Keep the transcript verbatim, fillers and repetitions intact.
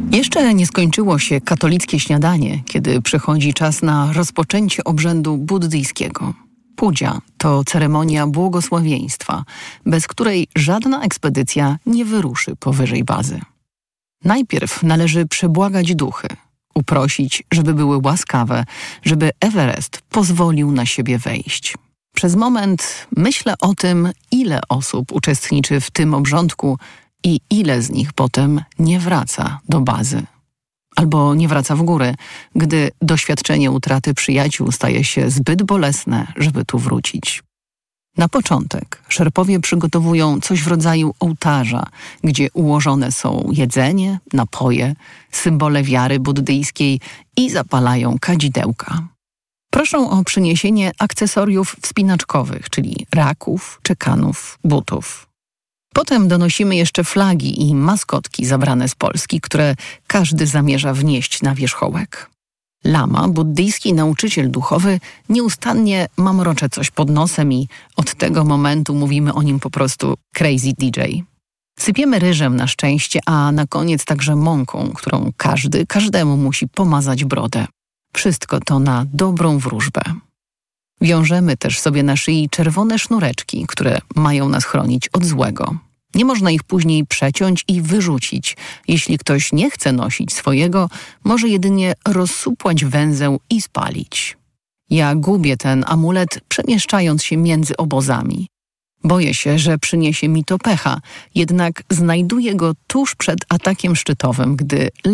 Jeszcze nie skończyło się katolickie śniadanie, kiedy przychodzi czas na rozpoczęcie obrzędu buddyjskiego. Pudzia to ceremonia błogosławieństwa, bez której żadna ekspedycja nie wyruszy powyżej bazy. Najpierw należy przebłagać duchy, uprosić, żeby były łaskawe, żeby Everest pozwolił na siebie wejść. Przez moment myślę o tym, ile osób uczestniczy w tym obrządku i ile z nich potem nie wraca do bazy. Albo nie wraca w górę, gdy doświadczenie utraty przyjaciół staje się zbyt bolesne, żeby tu wrócić. Na początek szerpowie przygotowują coś w rodzaju ołtarza, gdzie ułożone są jedzenie, napoje, symbole wiary buddyjskiej i zapalają kadzidełka. Proszą o przyniesienie akcesoriów wspinaczkowych, czyli raków, czekanów, butów. Potem donosimy jeszcze flagi i maskotki zabrane z Polski, które każdy zamierza wnieść na wierzchołek. Lama, buddyjski nauczyciel duchowy, nieustannie mamrocze coś pod nosem i od tego momentu mówimy o nim po prostu Crazy D J. Sypiemy ryżem na szczęście, a na koniec także mąką, którą każdy każdemu musi pomazać brodę. Wszystko to na dobrą wróżbę. Wiążemy też sobie na szyi czerwone sznureczki, które mają nas chronić od złego. Nie można ich później przeciąć i wyrzucić. Jeśli ktoś nie chce nosić swojego, może jedynie rozsupłać węzeł i spalić. Ja gubię ten amulet, przemieszczając się między obozami. Boję się, że przyniesie mi to pecha, jednak znajduję go tuż przed atakiem szczytowym, gdy